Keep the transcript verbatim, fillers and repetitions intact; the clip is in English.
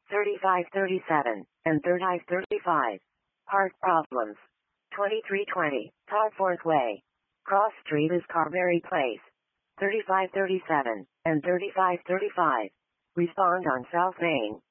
thirty-five thirty-seven, and thirty-five thirty-five. Heart problems. twenty-three twenty, Todforth Way. Cross Street is Carberry Place. thirty-five thirty-seven, and thirty-five thirty-five. Respond on South Main.